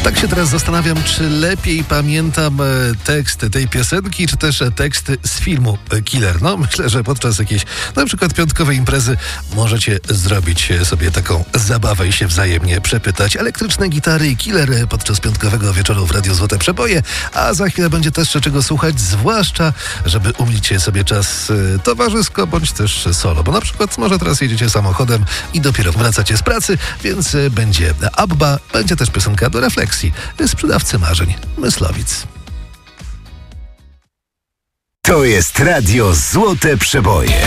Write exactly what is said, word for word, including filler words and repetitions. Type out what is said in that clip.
Tak się teraz zastanawiam, czy lepiej pamiętam tekst tej piosenki, czy też tekst z filmu Killer. No, myślę, że podczas jakiejś na przykład piątkowej imprezy możecie zrobić sobie taką zabawę i się wzajemnie przepytać. Elektryczne gitary i Killer podczas piątkowego wieczoru w Radiu Złote Przeboje, a za chwilę będzie też czego słuchać, zwłaszcza, żeby umilić sobie czas towarzysko, bądź też solo, bo na przykład może teraz jedziecie samochodem i dopiero wracacie z pracy, więc będzie Abba, będzie też piosenka do refleksji. Sprzedawcy marzeń, Myslowic. To jest Radio Złote Przeboje.